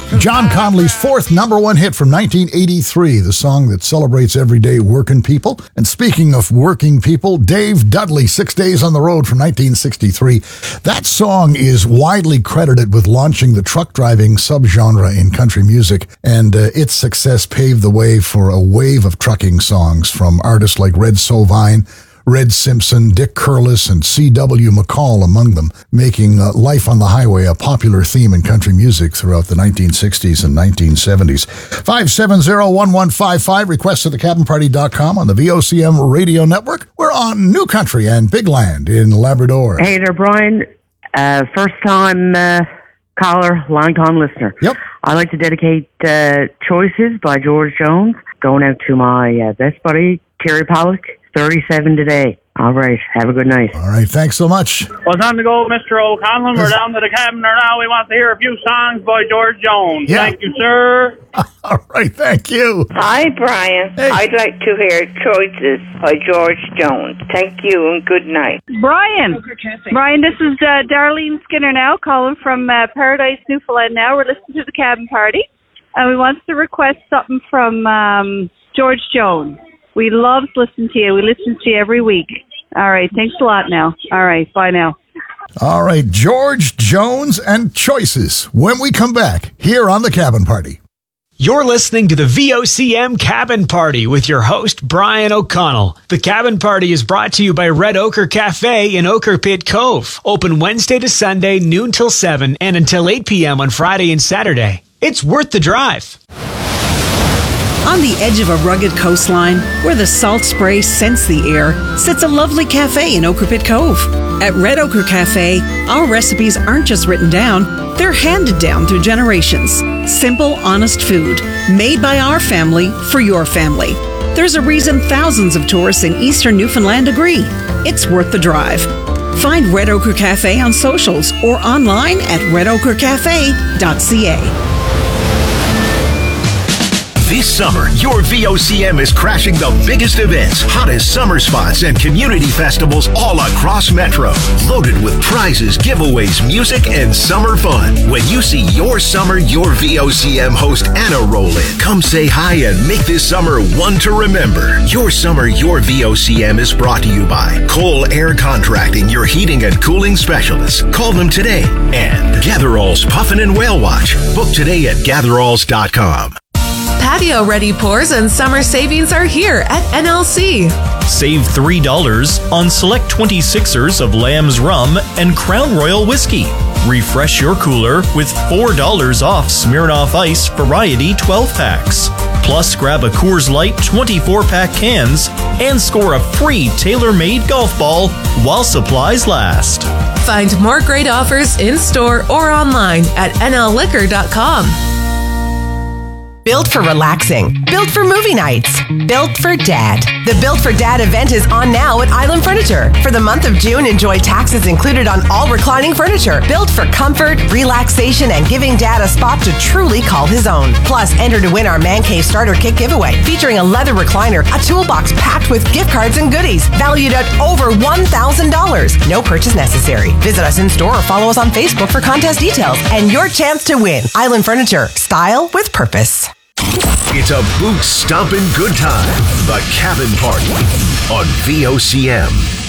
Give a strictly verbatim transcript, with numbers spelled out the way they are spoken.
John Connolly's fourth number one hit from nineteen eighty-three, the song that celebrates everyday working people. And speaking of working people, Dave Dudley, Six Days on the Road from nineteen sixty-three. That song is widely credited with launching the truck driving subgenre in country music, and uh, its success paved the way for a wave of trucking songs from artists like Red Sovine, Red Simpson, Dick Curlis, and C W McCall among them, making uh, life on the highway a popular theme in country music throughout the nineteen sixties and nineteen seventies. five seven zero, one one five five, request at the cabin party dot com on the V O C M radio network. We're on New Country and Big Land in Labrador. Hey there, Brian. Uh, first time uh, caller, long time listener. Yep. I'd like to dedicate uh, Choices by George Jones, going out to my uh, best buddy, Terry Pollock. thirty-seven today. All right. Have a good night. All right. Thanks so much. Well, time to go, Mister O'Connell. We're down to the cabin there now. We want to hear a few songs by George Jones. Yeah. Thank you, sir. All right. Thank you. Hi, Brian. Hey. I'd like to hear Choices by George Jones. Thank you and good night. Brian. Brian, this is uh, Darlene Skinner now, calling from uh, Paradise, Newfoundland now. We're listening to the cabin party, and we want to request something from um, George Jones. We love listening to you. We listen to you every week. All right. Thanks a lot now. All right. Bye now. All right. George Jones and Choices when we come back here on the Cabin Party. You're listening to the V O C M Cabin Party with your host, Brian O'Connell. The Cabin Party is brought to you by Red Ochre Cafe in Ochre Pit Cove. Open Wednesday to Sunday, noon till seven, and until eight p.m. on Friday and Saturday. It's worth the drive. On the edge of a rugged coastline, where the salt spray scents the air, sits a lovely cafe in Ochre Pit Cove. At Red Ochre Cafe, our recipes aren't just written down, they're handed down through generations. Simple, honest food, made by our family for your family. There's a reason thousands of tourists in eastern Newfoundland agree. It's worth the drive. Find Red Ochre Cafe on socials or online at red ochre cafe dot c a. This summer, your V O C M is crashing the biggest events, hottest summer spots, and community festivals all across Metro. Loaded with prizes, giveaways, music, and summer fun. When you see your summer, your V O C M host Anna roll in. Come say hi and make this summer one to remember. Your summer, your V O C M is brought to you by Cole Air Contracting, your heating and cooling specialists. Call them today. And Gatherall's Puffin and Whale Watch. Book today at gatheralls dot com. Patio Ready Pours and summer savings are here at N L C. Save three dollars on select twenty-sixers of Lamb's Rum and Crown Royal Whiskey. Refresh your cooler with four dollars off Smirnoff Ice Variety twelve packs. Plus, grab a Coors Light twenty-four pack cans and score a free tailor-made golf ball while supplies last. Find more great offers in-store or online at N L liquor dot com. Built for relaxing. Built for movie nights. Built for Dad. The Built for Dad event is on now at Island Furniture. For the month of June, enjoy taxes included on all reclining furniture. Built for comfort, relaxation, and giving Dad a spot to truly call his own. Plus, enter to win our Man Cave Starter Kit giveaway, featuring a leather recliner, a toolbox packed with gift cards and goodies, valued at over one thousand dollars. No purchase necessary. Visit us in store or follow us on Facebook for contest details and your chance to win. Island Furniture. Style with purpose. It's a boot stomping good time. The Cabin Party on V O C M.